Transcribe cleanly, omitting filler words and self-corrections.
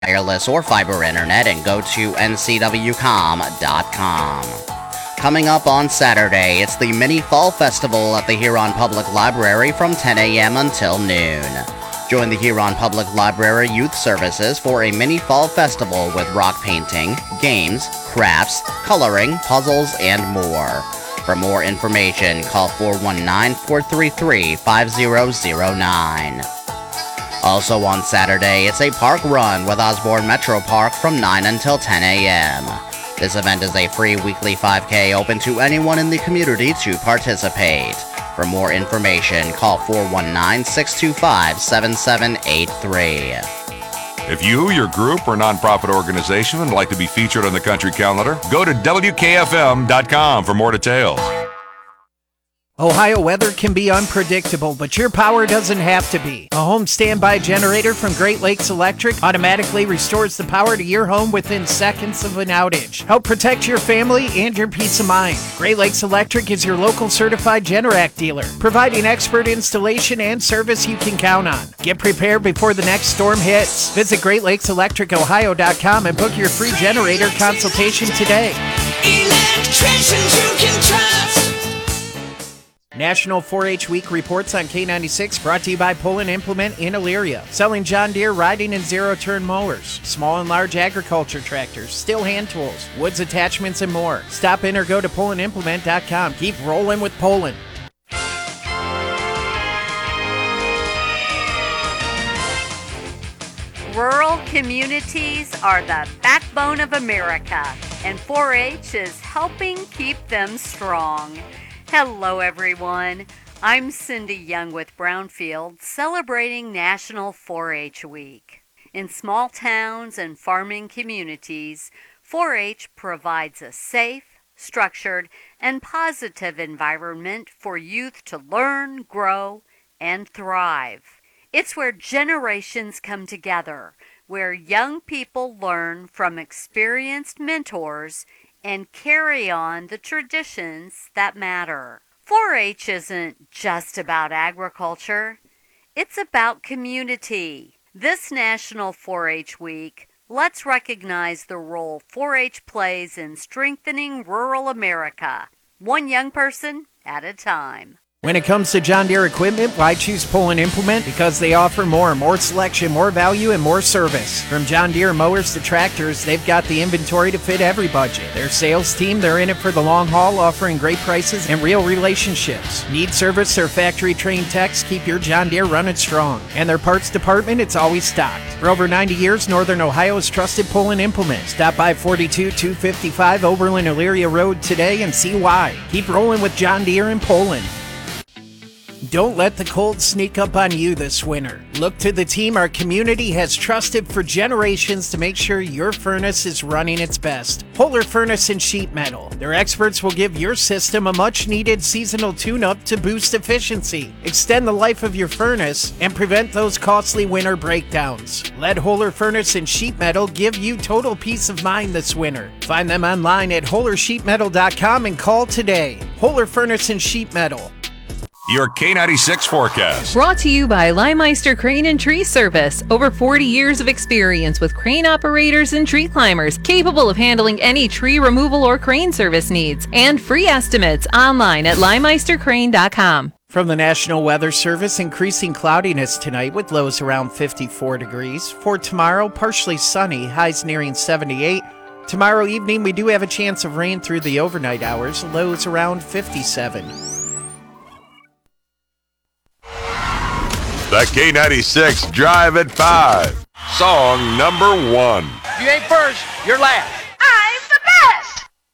wireless or fiber internet and go to ncwcom.com. Coming up on Saturday, it's the Mini Fall Festival at the Huron Public Library from 10 a.m. until noon. Join the Huron Public Library Youth Services for a Mini Fall Festival with rock painting, games, crafts, coloring, puzzles, and more. For more information, call 419-433-5009. Also on Saturday, it's a park run with Osborne Metro Park from 9 until 10 a.m. This event is a free weekly 5K open to anyone in the community to participate. For more information, call 419-625-7783. If you, your group, or nonprofit organization would like to be featured on the country calendar, go to WKFM.com for more details. Ohio weather can be unpredictable, but your power doesn't have to be. A home standby generator from Great Lakes Electric automatically restores the power to your home within seconds of an outage. Help protect your family and your peace of mind. Great Lakes Electric is your local certified Generac dealer, providing expert installation and service you can count on. Get prepared before the next storm hits. Visit GreatLakesElectricOhio.com and book your free generator consultation today. Electricians you can trust. National 4-H Week reports on K96 brought to you by Pullen Implement in Elyria. Selling John Deere riding and zero-turn mowers, small and large agriculture tractors, steel hand tools, woods attachments, and more. Stop in or go to PullenImplement.com. Keep rolling with Pullen. Rural communities are the backbone of America, and 4-H is helping keep them strong. Hello, everyone. I'm Cindy Young with Brownfield, celebrating National 4-H Week. In small towns and farming communities, 4-H provides a safe, structured, and positive environment for youth to learn, grow, and thrive. It's where generations come together, where young people learn from experienced mentors and carry on the traditions that matter. 4-H isn't just about agriculture. It's about community. This National 4-H Week, let's recognize the role 4-H plays in strengthening rural America, one young person at a time. When it comes to John Deere equipment, why choose Pullen Implement? Because they offer more selection, more value, and more service. From John Deere mowers to tractors, they've got the inventory to fit every budget. Their sales team, they're in it for the long haul, offering great prices and real relationships. Need service or factory-trained techs? Keep your John Deere running strong. And their parts department, it's always stocked. For over 90 years, Northern Ohio's trusted Pullen Implement. Stop by 42255 Oberlin Elyria Road today and see why. Keep rolling with John Deere and Pullen. Don't let the cold sneak up on you this winter. Look to the team our community has trusted for generations to make sure your furnace is running its best. Holler Furnace and Sheet Metal. Their experts will give your system a much-needed seasonal tune-up to boost efficiency, extend the life of your furnace, and prevent those costly winter breakdowns. Let Holler Furnace and Sheet Metal give you total peace of mind this winter. Find them online at HollerSheetMetal.com and call today. Holler Furnace and Sheet Metal. Your K96 forecast. Brought to you by Leimeister Crane and Tree Service. Over 40 years of experience with crane operators and tree climbers, capable of handling any tree removal or crane service needs. And free estimates online at LeimeisterCrane.com. From the National Weather Service, increasing cloudiness tonight with lows around 54 degrees. For tomorrow, partially sunny, highs nearing 78. Tomorrow evening, we do have a chance of rain through the overnight hours, lows around 57. The K96 Drive at 5. Song number 1. If you ain't first, you're last.